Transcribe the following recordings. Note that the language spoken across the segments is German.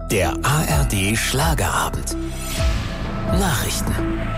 Der ARD Schlagerabend. Nachrichten.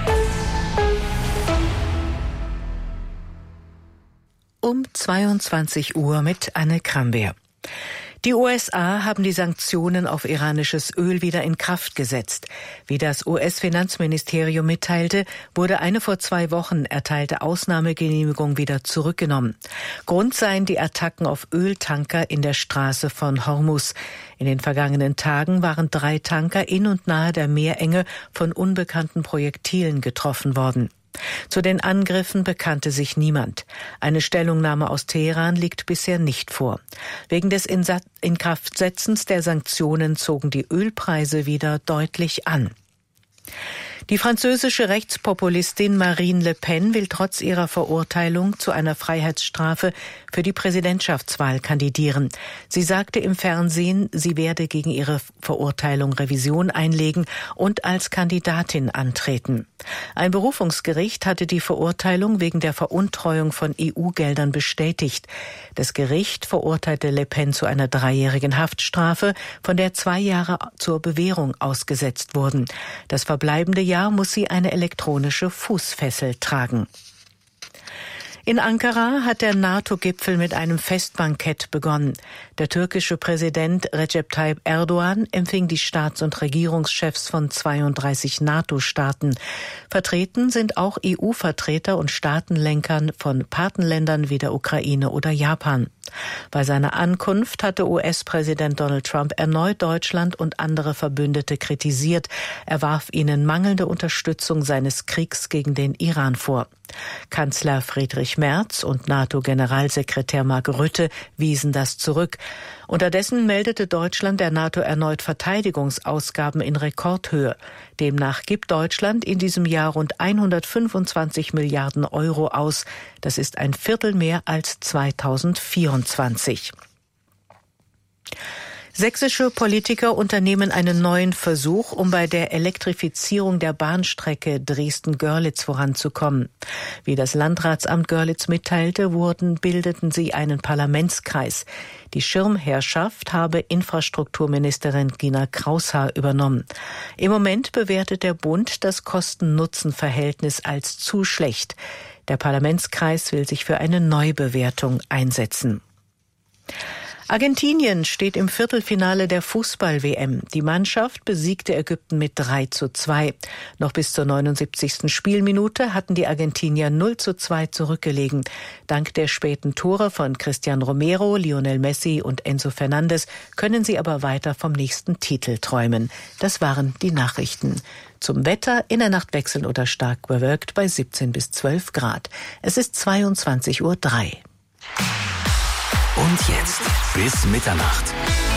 Um 22 Uhr mit Anne Krambeer. Die USA haben die Sanktionen auf iranisches Öl wieder in Kraft gesetzt. Wie das US-Finanzministerium mitteilte, wurde eine vor 2 Wochen erteilte Ausnahmegenehmigung wieder zurückgenommen. Grund seien die Attacken auf Öltanker in der Straße von Hormuz. In den vergangenen Tagen waren 3 Tanker in und nahe der Meerenge von unbekannten Projektilen getroffen worden. Zu den Angriffen bekannte sich niemand. Eine Stellungnahme aus Teheran liegt bisher nicht vor. Wegen des Inkraftsetzens der Sanktionen zogen die Ölpreise wieder deutlich an. Die französische Rechtspopulistin Marine Le Pen will trotz ihrer Verurteilung zu einer Freiheitsstrafe für die Präsidentschaftswahl kandidieren. Sie sagte im Fernsehen, sie werde gegen ihre Verurteilung Revision einlegen und als Kandidatin antreten. Ein Berufungsgericht hatte die Verurteilung wegen der Veruntreuung von EU-Geldern bestätigt. Das Gericht verurteilte Le Pen zu einer 3-jährigen Haftstrafe, von der 2 Jahre zur Bewährung ausgesetzt wurden. Das verbleibende Jahr muss sie eine elektronische Fußfessel tragen. In Ankara hat der NATO-Gipfel mit einem Festbankett begonnen. Der türkische Präsident Recep Tayyip Erdogan empfing die Staats- und Regierungschefs von 32 NATO-Staaten. Vertreten sind auch EU-Vertreter und Staatenlenkern von Patenländern wie der Ukraine oder Japan. Bei seiner Ankunft hatte US-Präsident Donald Trump erneut Deutschland und andere Verbündete kritisiert. Er warf ihnen mangelnde Unterstützung seines Kriegs gegen den Iran vor. Kanzler Friedrich Merz und NATO-Generalsekretär Mark Rutte wiesen das zurück. Unterdessen meldete Deutschland der NATO erneut Verteidigungsausgaben in Rekordhöhe. Demnach gibt Deutschland in diesem Jahr rund 125 Milliarden Euro aus. Das ist ein Viertel mehr als 2024. Sächsische Politiker unternehmen einen neuen Versuch, um bei der Elektrifizierung der Bahnstrecke Dresden-Görlitz voranzukommen. Wie das Landratsamt Görlitz mitteilte, bildeten sie einen Parlamentskreis. Die Schirmherrschaft habe Infrastrukturministerin Gina Kraushaar übernommen. Im Moment bewertet der Bund das Kosten-Nutzen-Verhältnis als zu schlecht. Der Parlamentskreis will sich für eine Neubewertung einsetzen. Argentinien steht im Viertelfinale der Fußball-WM. Die Mannschaft besiegte Ägypten mit 3:2. Noch bis zur 79. Spielminute hatten die Argentinier 0:2 zurückgelegen. Dank der späten Tore von Cristian Romero, Lionel Messi und Enzo Fernandes können sie aber weiter vom nächsten Titel träumen. Das waren die Nachrichten. Zum Wetter: in der Nacht wechselnd oder stark bewölkt bei 17 bis 12 Grad. Es ist 22:03 Uhr. Und jetzt bis Mitternacht.